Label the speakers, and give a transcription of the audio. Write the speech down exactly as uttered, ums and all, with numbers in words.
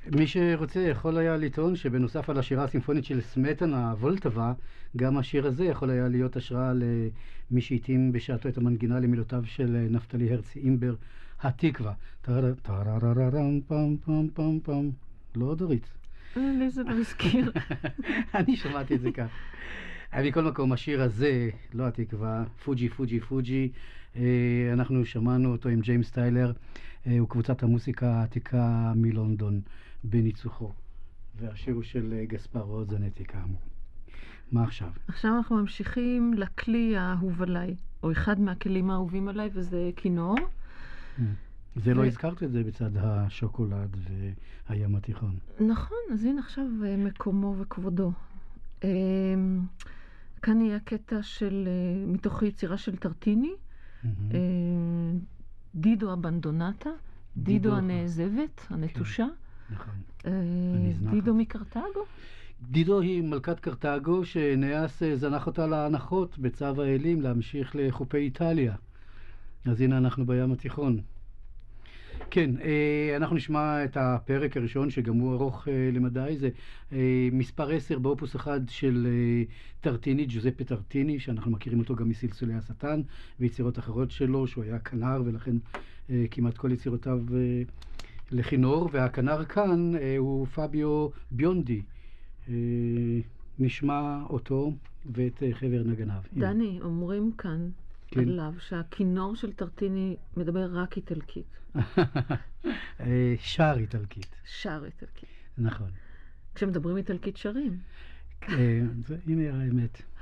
Speaker 1: מי שרוצה יכול היה לטעון שבנוסף על השירה הסימפונית של סמטנה, וולטבה, גם השיר הזה יכול היה להיות השראה למי שהתאים בשעתו את המנגינה למילותיו של נפתלי הרצי אימבר, התקווה. טרררררם פם פם פם פם. לא דורית.
Speaker 2: לי זה לא הזכיר.
Speaker 1: אני שמעתי את זה כך. מכל מקום, השיר הזה, לא התקווה, פוג'י, פוג'י, פוג'י, אנחנו שמענו אותו עם ג'יימס טיילר, הוא קבוצת המוסיקה העתיקה מלונדון בניצוחו, והשיר הוא של גספר רוזנטי כאמור. מה עכשיו?
Speaker 2: עכשיו אנחנו ממשיכים לכלי האהוב עליי, או אחד מהכלים האהובים עליי, וזה כינור.
Speaker 1: זה לא הזכרת את זה בצד השוקולד והים התיכון.
Speaker 2: נכון, אז הנה עכשיו מקומו וכבודו. כאן יהיה קטע של, מתוך יצירה של טרטיני, דידו הבנדונטה, דידו הנעזבת, הנטושה.
Speaker 1: נכון.
Speaker 2: דידו מקרטגו?
Speaker 1: דידו היא מלכת קרטגו שנאס זנח אותה להנחות בצו האלים להמשיך לחופי איטליה. אז הנה אנחנו בים התיכון. כן, אנחנו נשמע את הפרק הראשון שגם הוא ארוך למדי, זה מספר עשר באופוס אחד של טרטיני, ג'וזפה טרטיני, שאנחנו מכירים אותו גם מסלסולי השטן ויצירות אחרות שלו, שהוא היה כנר ולכן כמעט כל יצירותיו לכינור, והכנר כאן הוא פביו ביונדי. נשמע אותו ואת חבר נגניו.
Speaker 2: דני, אומרים כאן עליו שהכינור של טרטיני מדבר רק איטלקית.
Speaker 1: שר איטלקית.
Speaker 2: שר איטלקית.
Speaker 1: נכון.
Speaker 2: כשמדברים איטלקית שרים.
Speaker 1: הנה האמת.